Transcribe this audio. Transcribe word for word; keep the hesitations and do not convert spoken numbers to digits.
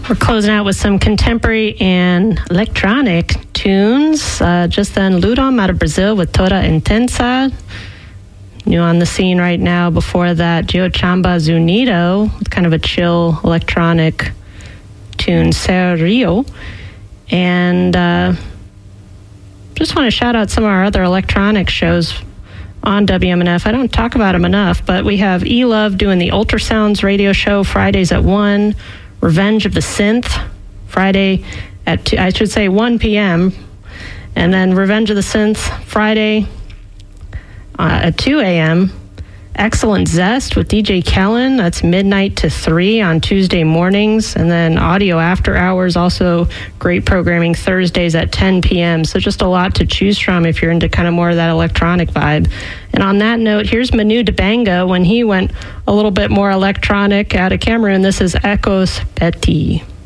We're closing out with some contemporary and electronic tunes. Uh, just then, Ludom out of Brazil with Toda Intensa. New on the scene right now. Before that, Gio Chamba Zunido with kind of a chill electronic tune, Ser Rio. And uh, just want to shout out some of our other electronic shows on W M N F. I don't talk about them enough, but we have E-Love doing the Ultrasounds radio show Fridays at one. Revenge of the Synth, Friday at, two, I should say, one p.m. And then Revenge of the Synth, Friday uh, at two a.m. Excellent Zest with D J Kellen, that's midnight to three on Tuesday mornings. And then Audio After Hours, also great programming Thursdays at ten p.m. So just a lot to choose from if you're into kind of more of that electronic vibe. And on that note, here's Manu Dibango when he went a little bit more electronic out of Cameroon. This is Echos Petit.